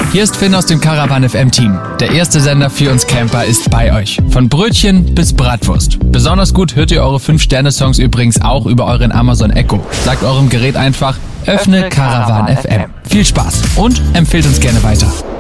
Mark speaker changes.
Speaker 1: Hier ist Finn aus dem Caravan FM Team. Der erste Sender für uns Camper ist bei euch. Von Brötchen bis Bratwurst. Besonders gut hört ihr eure 5-Sterne-Songs übrigens auch über euren Amazon Echo. Sagt eurem Gerät einfach, öffne Caravan FM. Viel Spaß und empfehlt uns gerne weiter.